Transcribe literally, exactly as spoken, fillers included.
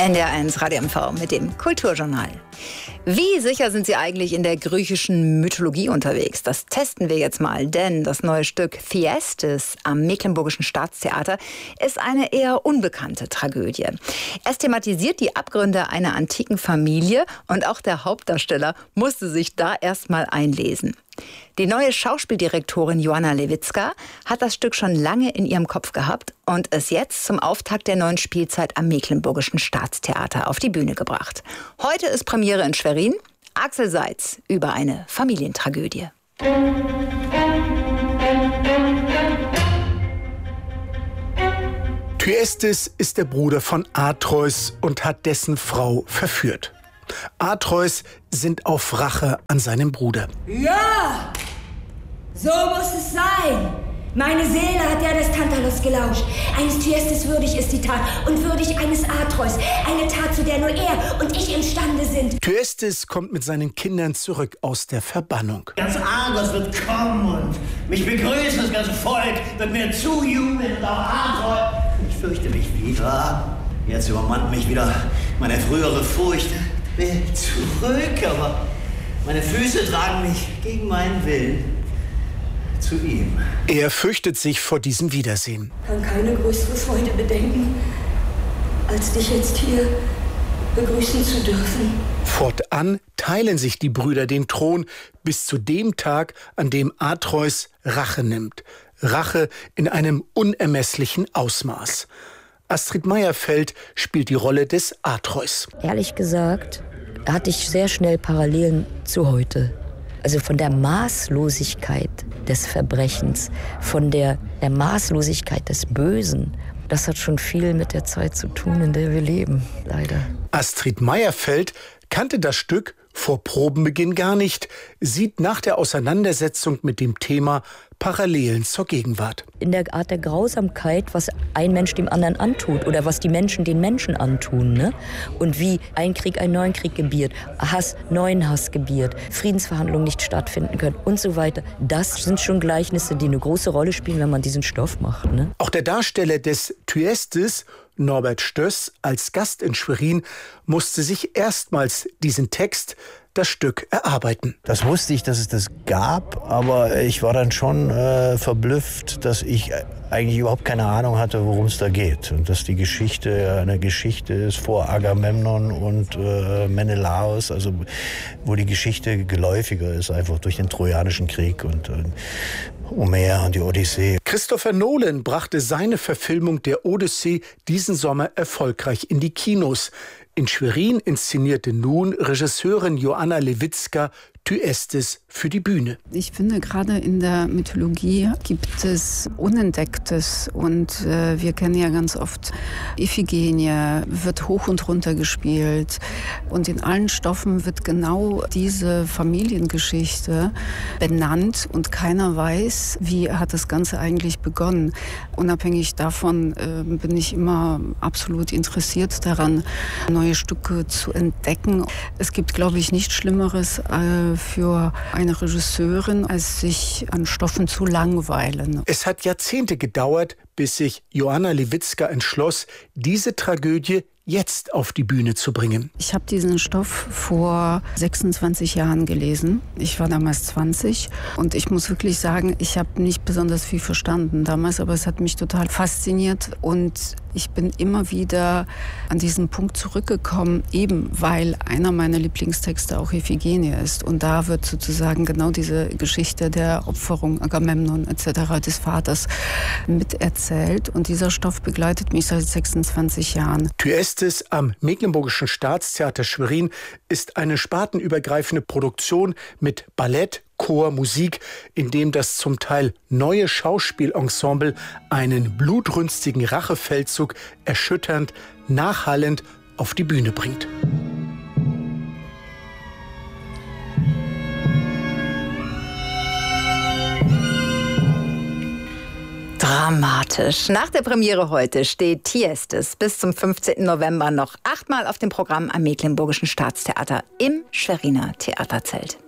N D R eins Radio M V mit dem Kulturjournal. Wie sicher sind Sie eigentlich in der griechischen Mythologie unterwegs? Das testen wir jetzt mal, denn das neue Stück Thyestes am Mecklenburgischen Staatstheater ist eine eher unbekannte Tragödie. Es thematisiert die Abgründe einer antiken Familie und auch der Hauptdarsteller musste sich da erst mal einlesen. Die neue Schauspieldirektorin Joanna Lewitzka hat das Stück schon lange in ihrem Kopf gehabt und es jetzt zum Auftakt der neuen Spielzeit am Mecklenburgischen Staatstheater auf die Bühne gebracht. Heute ist Premiere in Schwerin. Axel Seitz über eine Familientragödie. Thyestes ist der Bruder von Atreus und hat dessen Frau verführt. Atreus sinnt auf Rache an seinem Bruder. Ja, so muss es sein. Meine Seele hat ja des Tantalus gelauscht. Eines Thyestes würdig ist die Tat und würdig eines Atreus. Eine Tat, zu der nur er und ich imstande sind. Thyestes kommt mit seinen Kindern zurück aus der Verbannung. Ganz Argos wird kommen und mich begrüßen. Das ganze Volk wird mir zujubeln und auch Atreus. Ich fürchte mich wieder. Jetzt übermannt mich wieder meine frühere Furcht. Ich will zurück, aber meine Füße tragen mich gegen meinen Willen zu ihm. Er fürchtet sich vor diesem Wiedersehen. Ich kann keine größere Freude bedenken, als dich jetzt hier begrüßen zu dürfen. Fortan teilen sich die Brüder den Thron bis zu dem Tag, an dem Atreus Rache nimmt. Rache in einem unermesslichen Ausmaß. Astrid Meierfeld spielt die Rolle des Atreus. Ehrlich gesagt, hatte ich sehr schnell Parallelen zu heute. Also von der Maßlosigkeit des Verbrechens, von der, der Maßlosigkeit des Bösen. Das hat schon viel mit der Zeit zu tun, in der wir leben, leider. Astrid Meierfeld kannte das Stück vor Probenbeginn gar nicht, sieht nach der Auseinandersetzung mit dem Thema Parallelen zur Gegenwart. In der Art der Grausamkeit, was ein Mensch dem anderen antut oder was die Menschen den Menschen antun, ne? Und wie ein Krieg einen neuen Krieg gebiert, Hass neuen Hass gebiert, Friedensverhandlungen nicht stattfinden können und so weiter. Das sind schon Gleichnisse, die eine große Rolle spielen, wenn man diesen Stoff macht, ne? Auch der Darsteller des Thyestes, Norbert Stöss, als Gast in Schwerin, musste sich erstmals diesen Text, das Stück, erarbeiten. Das wusste ich, dass es das gab, aber ich war dann schon äh, verblüfft, dass ich eigentlich überhaupt keine Ahnung hatte, worum es da geht. Und dass die Geschichte eine Geschichte ist vor Agamemnon und äh, Menelaos, also wo die Geschichte geläufiger ist, einfach durch den Trojanischen Krieg und äh, Homer und die Odyssee. Christopher Nolan brachte seine Verfilmung der Odyssee diesen Sommer erfolgreich in die Kinos. In Schwerin inszenierte nun Regisseurin Joanna Lewitzka Thyestes für die Bühne. Ich finde, gerade in der Mythologie gibt es Unentdecktes und äh, wir kennen ja ganz oft Iphigenie, wird hoch und runter gespielt und in allen Stoffen wird genau diese Familiengeschichte benannt und keiner weiß, wie hat das Ganze eigentlich begonnen. Unabhängig davon äh, bin ich immer absolut interessiert daran, neue Stücke zu entdecken. Es gibt, glaube ich, nichts Schlimmeres äh, für eine Regisseurin, als sich an Stoffen zu langweilen. Es hat Jahrzehnte gedauert, bis sich Joanna Lewitzka entschloss, diese Tragödie jetzt auf die Bühne zu bringen. Ich habe diesen Stoff vor sechsundzwanzig Jahren gelesen. Ich war damals zwanzig und ich muss wirklich sagen, ich habe nicht besonders viel verstanden damals, aber es hat mich total fasziniert und ich bin immer wieder an diesen Punkt zurückgekommen, eben weil einer meiner Lieblingstexte auch Iphigenie ist. Und da wird sozusagen genau diese Geschichte der Opferung Agamemnon et cetera des Vaters miterzählt. Und dieser Stoff begleitet mich seit sechsundzwanzig Jahren. Thyestes am Mecklenburgischen Staatstheater Schwerin ist eine spartenübergreifende Produktion mit Ballett, Chor, Musik, in dem das zum Teil neue Schauspielensemble einen blutrünstigen Rachefeldzug erschütternd, nachhallend auf die Bühne bringt. Dramatisch. Nach der Premiere heute steht Thyestes bis zum fünfzehnten November noch achtmal auf dem Programm am Mecklenburgischen Staatstheater im Schweriner Theaterzelt.